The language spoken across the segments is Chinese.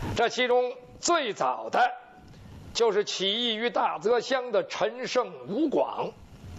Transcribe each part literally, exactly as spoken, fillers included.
这其中最早的就是起义于大泽乡的陈胜、吴广。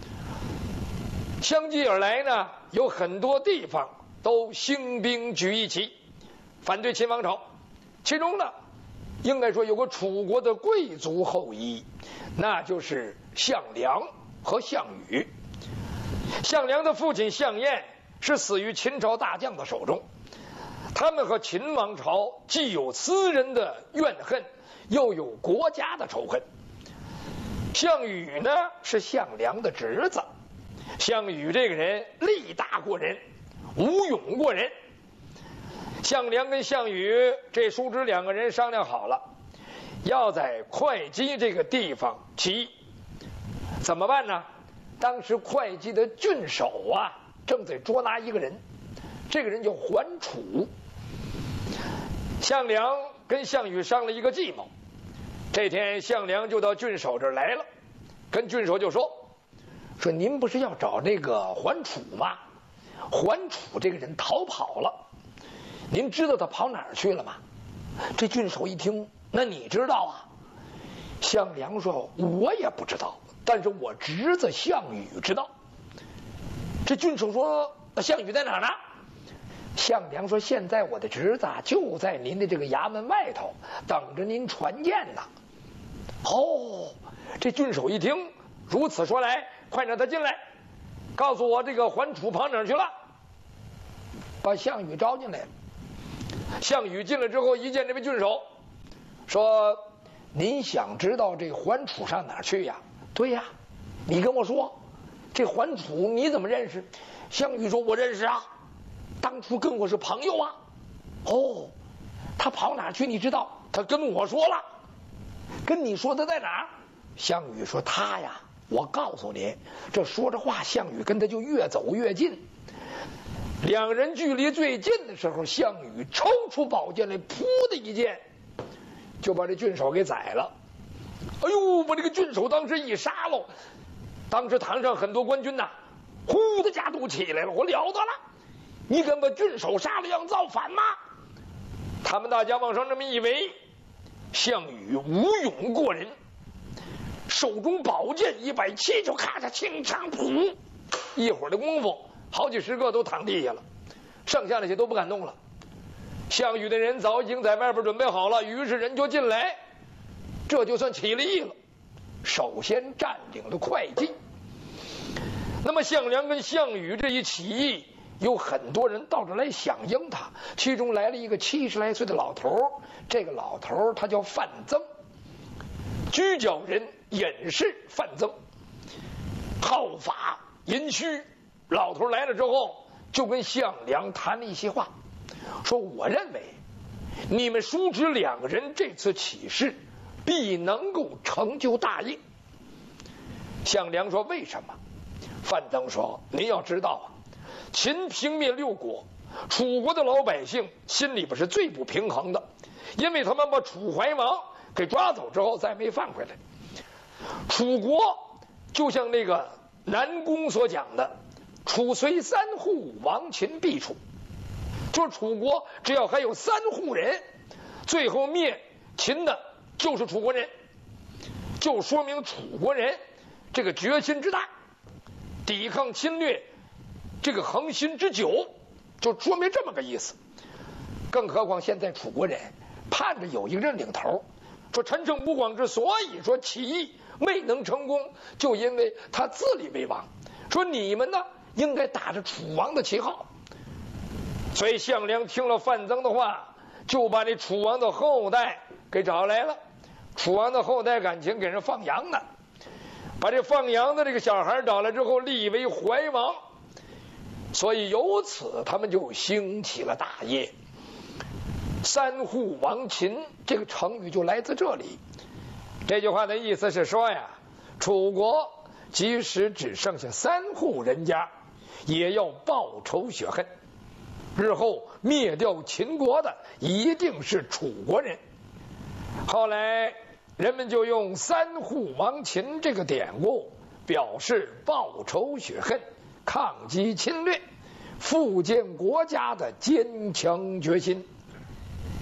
相继而来呢，有很多地方都兴兵举义旗，反对秦王朝。其中呢，应该说有个楚国的贵族后裔，那就是项梁和项羽。项梁的父亲项燕是死于秦朝大将的手中，他们和秦王朝既有私人的怨恨，又有国家的仇恨。项羽呢是项梁的侄子，项羽这个人力大过人，武勇过人。项梁跟项羽这叔侄两个人商量好了，要在会稽这个地方起义。怎么办呢？当时会稽的郡守啊正在捉拿一个人，这个人叫桓楚。项梁跟项羽商了一个计谋，这天项梁就到郡守这儿来了，跟郡守就说说您不是要找那个桓楚吗？桓楚这个人逃跑了，您知道他跑哪儿去了吗？这郡守一听，那你知道啊？项梁说我也不知道，但是我侄子项羽知道。这郡守说那项羽在哪儿呢？项梁说现在我的侄子就在您的这个衙门外头等着您传见呢。哦，这郡守一听，如此说来，快让他进来，告诉我这个桓楚跑哪儿去了。把项羽招进来了。项羽进来之后，一见这位郡守，说您想知道这桓楚上哪儿去呀？对呀，你跟我说，这桓楚你怎么认识？项羽说我认识啊，当初跟我是朋友啊。哦，他跑哪儿去你知道？他跟我说了。跟你说他在哪儿？项羽说他呀，我告诉你。这说着话，项羽跟他就越走越近。两人距离最近的时候，项羽抽出宝剑来，噗的一剑就把这郡守给宰了。哎呦，把这个郡守当时一杀喽，当时堂上很多官军呐、啊，呼的家都起来了，我了得了，你敢把郡守杀了要造反吗？他们大家往上这么一围，项羽武勇过人，手中宝剑一摆，气就咔嚓清长噗，一会儿的功夫，好几十个都躺地下了，剩下那些都不敢动了。项羽的人早已经在外边准备好了，于是人就进来，这就算起了义了。首先占领了会稽。那么项梁跟项羽这一起义，有很多人到这来响应他，其中来了一个七十来岁的老头，这个老头他叫范增，居角人，隐士范增，好法淫虚。老头来了之后，就跟项梁谈了一些话，说我认为你们叔侄两个人这次起事必能够成就大业。项梁说为什么？范增说您要知道啊，秦平灭六国，楚国的老百姓心里边是最不平衡的，因为他们把楚怀王给抓走之后再没放回来。楚国就像那个南宫所讲的，楚虽三户，亡秦必楚。就是楚国只要还有三户人，最后灭秦的就是楚国人，就说明楚国人这个决心之大，抵抗侵略这个恒心之久，就说明这么个意思。更何况现在楚国人盼着有一个人领头，说陈胜吴广之所以说起义未能成功，就因为他自立为王，说你们呢应该打着楚王的旗号。所以项梁听了范增的话，就把这楚王的后代给找来了。楚王的后代感情给人放羊的，把这放羊的这个小孩找来之后立为怀王，所以由此他们就兴起了大业。三户亡秦这个成语就来自这里。这句话的意思是说呀，楚国即使只剩下三户人家，也要报仇雪恨，日后灭掉秦国的一定是楚国人。后来人们就用三户亡秦这个典故表示报仇雪恨、抗击侵略、复建国家的坚强决心。